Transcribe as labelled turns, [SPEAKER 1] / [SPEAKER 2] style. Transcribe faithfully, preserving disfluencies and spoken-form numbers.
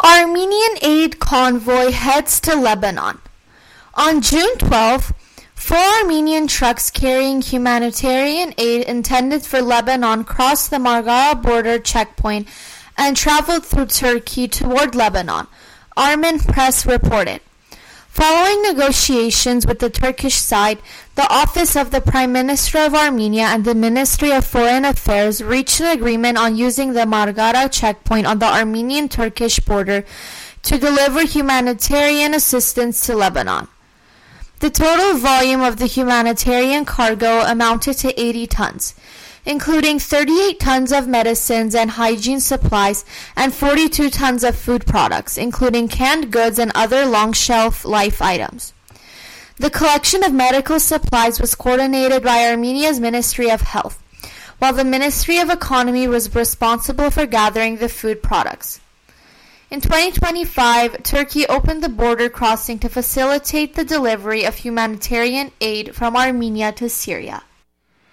[SPEAKER 1] Armenian aid convoy heads to Lebanon. On June twelfth, four Armenian trucks carrying humanitarian aid intended for Lebanon crossed the Marghara border checkpoint and traveled through Turkey toward Lebanon, Armen Press reported. Following negotiations with the Turkish side, the Office of the Prime Minister of Armenia and the Ministry of Foreign Affairs reached an agreement on using the Marghara checkpoint on the Armenian-Turkish border to deliver humanitarian assistance to Lebanon. The total volume of the humanitarian cargo amounted to eighty tons, including thirty-eight tons of medicines and hygiene supplies and forty-two tons of food products, including canned goods and other long-shelf life items. The collection of medical supplies was coordinated by Armenia's Ministry of Health, while the Ministry of Economy was responsible for gathering the food products. In twenty twenty-five, Turkey opened the border crossing to facilitate the delivery of humanitarian aid from Armenia to Syria.